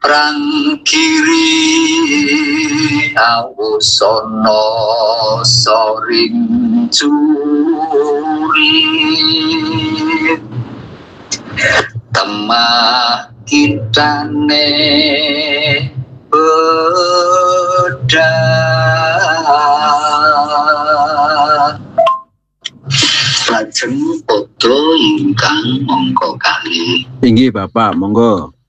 Prang kiri awusono soring curi temah kitane bedah lajeng podo ingkang mongko kali. Inggih Bapak, monggo.